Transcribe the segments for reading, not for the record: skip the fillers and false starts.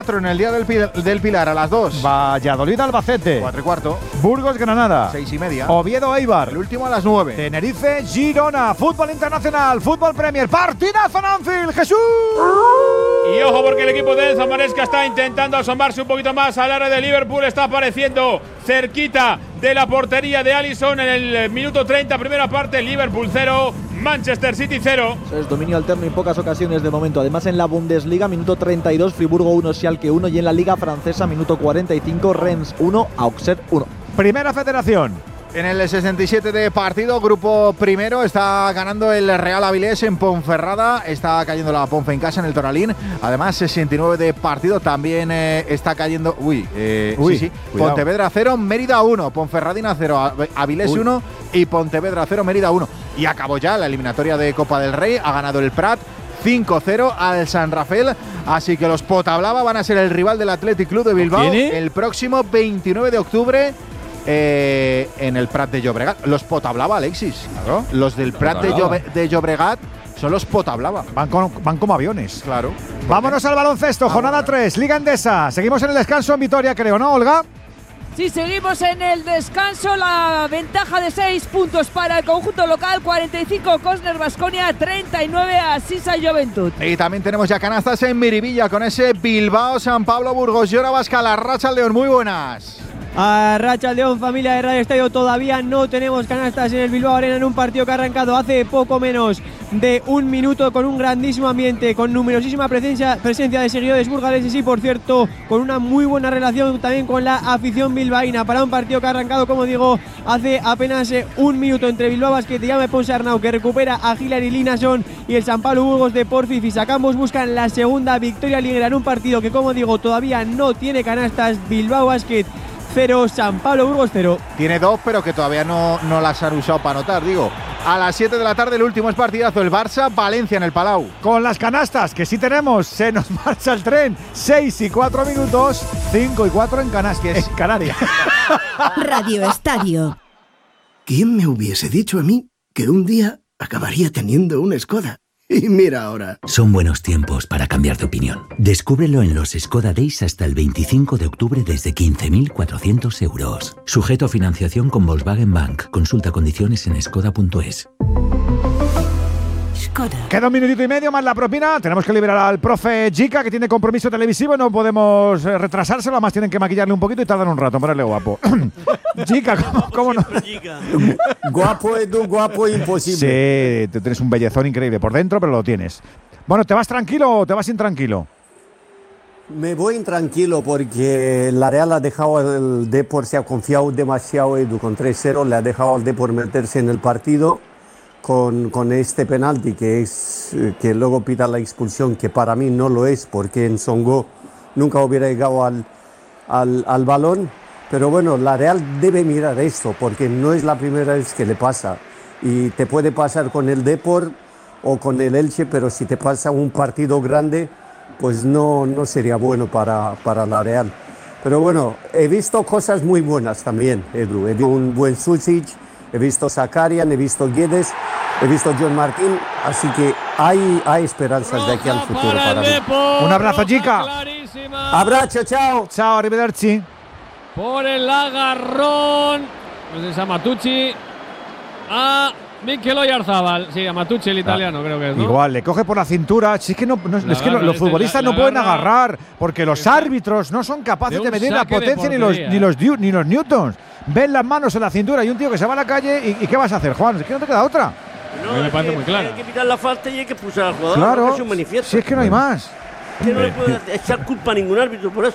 En el día del Pilar a las 2. Valladolid-Albacete. 4:15. Burgos-Granada. 6:30. Oviedo-Eibar. El último a las 9. Tenerife-Girona. Fútbol internacional. Fútbol Premier. Partidazo en Anfield. ¡Jesús! Y ojo porque el equipo de Enzo Maresca está intentando asomarse un poquito más al área de Liverpool. Está apareciendo cerquita de la portería de Alisson en el minuto 30. Primera parte. Liverpool 0. Manchester City 0. Es dominio alterno en pocas ocasiones de momento. Además en la Bundesliga, minuto 32, Friburgo 1, Schalke 1. Y en la Liga Francesa, minuto 45, Rennes 1, Auxerre 1. Primera Federación. En el 67 de partido, grupo primero, está ganando el Real Avilés en Ponferrada, está cayendo la Ponfe en casa en el Toralín. Además, 69 de partido, también está cayendo. Sí. Pontevedra 0, Mérida 1, Ponferradina 0, Avilés 1 y Pontevedra 0, Mérida 1. Y acabó ya la eliminatoria de Copa del Rey, ha ganado el Prat 5-0 al San Rafael, así que los Potablava van a ser el rival del Athletic Club de Bilbao el próximo 29 de octubre. En el Prat de Llobregat. Los Potablava, Alexis. Claro. Los del Prat de Llobregat son los Potablava. Van como aviones. Claro. Vámonos al baloncesto. Jornada 3, Liga Endesa. Seguimos en el descanso en Vitoria, creo, ¿no, Olga? Sí, seguimos en el descanso. La ventaja de 6 puntos para el conjunto local. 45 Cosner Baskonia, 39 a Sisa Juventud. Y también tenemos ya canastas en Miribilla con ese Bilbao, San Pablo, Burgos, Llora Vasca, La Racha, León. Muy buenas. A Racha León, familia de Radio Estadio, todavía no tenemos canastas en el Bilbao Arena en un partido que ha arrancado hace poco menos de un minuto con un grandísimo ambiente, con numerosísima presencia de seguidores burgaleses y, por cierto, con una muy buena relación también con la afición bilbaína para un partido que ha arrancado, como digo, hace apenas un minuto entre Bilbao Basket y Jaume Ponce Arnau, que recupera a Hilary Linason, y el San Pablo Burgos de Porfi Sacambos buscan la segunda victoria liguera en un partido que, como digo, todavía no tiene canastas. Bilbao Basket 0, San Pablo Burgos 0. Tiene 2, pero que todavía no las han usado para anotar, digo. A las 7 de la tarde el último es partidazo, el Barça-Valencia en el Palau. Con las canastas, que sí tenemos, se nos marcha el tren. 6 y 4 minutos, 5 y 4 en Canarias. Radio Estadio. ¿Quién me hubiese dicho a mí que un día acabaría teniendo una Skoda? Y mira ahora. Son buenos tiempos para cambiar de opinión. Descúbrelo en los Skoda Days hasta el 25 de octubre desde 15.400 euros. Sujeto a financiación con Volkswagen Bank. Consulta condiciones en skoda.es. Queda un minutito y medio más la propina. Tenemos que liberar al profe Jica, que tiene compromiso televisivo. No podemos retrasárselo, además tienen que maquillarle un poquito y tardan un rato en ponerle guapo. Jica, ¿cómo no? Guapo, Edu, guapo imposible. Sí, tú tienes un bellezón increíble por dentro, pero lo tienes. Bueno, ¿te vas tranquilo o te vas intranquilo? Me voy intranquilo porque la Real ha dejado el Depor, se ha confiado demasiado, Edu, con 3-0, le ha dejado al Depor meterse en el partido con este penalti que luego pita la expulsión, que para mí no lo es, porque en Songo nunca hubiera llegado al balón. Pero bueno, la Real debe mirar esto, porque no es la primera vez que le pasa. Y te puede pasar con el Depor o con el Elche, pero si te pasa un partido grande, pues no sería bueno para la Real. Pero bueno, he visto cosas muy buenas también, Edu. He visto un buen Susic, he visto Zakarian, he visto Guedes, he visto John Martín, así que hay esperanzas de aquí al futuro para mí. Un abrazo, Jica. Abrazo, chao. Chao, arrivederci. Por el agarrón de Samatucci a Mikel Oyarzábal. Sí, a Matucci, el italiano, creo que es, ¿no? Igual, le coge por la cintura. Si es que, es que los futbolistas no pueden agarrar, porque los árbitros no son capaces de medir la potencia ni los newtons. Ven las manos en la cintura y un tío que se va a la calle y ¿qué vas a hacer, Juan? Es que no te queda otra. No, me parece muy claro. Hay que pitar la falta y hay que expulsar al jugador. Claro, es un manifiesto. Si es que no hay más. Que no le puede echar culpa a ningún árbitro por eso.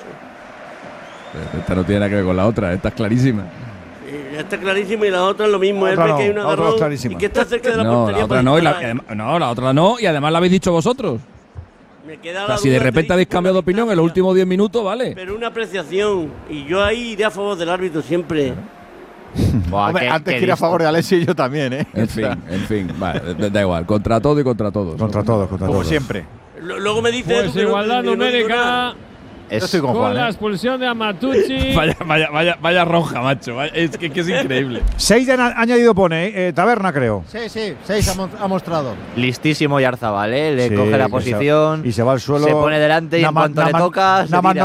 Esta no tiene nada que ver con la otra, esta es clarísima. Está clarísima y la otra es lo mismo. Él ve que hay un agarrón y que está cerca de la portería. La otra no, la otra no, y además la habéis dicho vosotros. Me queda o sea, si de repente habéis cambiado de opinión en los últimos 10 minutos, vale. Pero una apreciación, y yo ahí iré a favor del árbitro siempre. Hombre, antes que ir a favor de Alessio, yo también, ¿eh? En fin, vale, da igual, contra todo y contra todos. Contra todos. Como siempre. Luego me dice pues igualdad numérica. Estoy con Juan. Con la expulsión de Amatucci. Vaya ronja, macho. Es que es increíble. 6 han añadido pone, Taberna, creo. Sí, 6 ha mostrado. Listísimo Yarzabal, le coge la posición y se va al suelo. Se pone delante y en cuanto le toca, se tira.